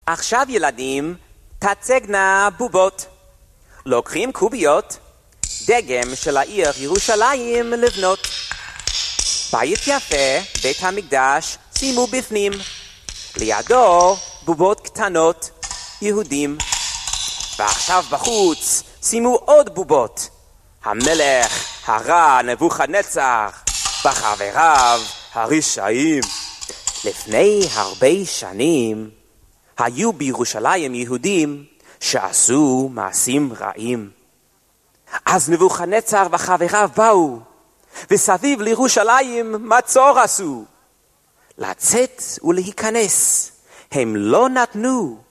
עכשיו ילדים, תצגנה בובות. לוקחים קוביות, דגם של העיר ירושלים לבנות. בית יפה, בית המקדש, שימו בפנים. לידו בובות קטנות, יהודים. ועכשיו בחוץ, שימו עוד בובות. המלך הרע נבוכדנצר, בחבריו הרשעים. לפני הרבה שנים, היו בירושלים יהודים שעשו מעשים רעים. אז נבוכדנצר וחבריו באו, וסביב לירושלים מצור עשו. לצאת ולהיכנס הם לא נתנו,